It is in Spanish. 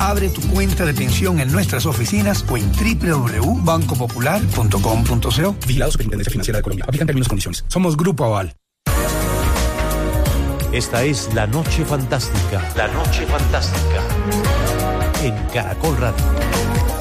Abre tu cuenta de pensión en nuestras oficinas o en www.bancopopular.com.co. Vigilado Superintendencia Financiera de Colombia. Aplican términos y condiciones. Somos Grupo Aval. Esta es La Noche Fantástica. La Noche Fantástica. En Caracol Radio.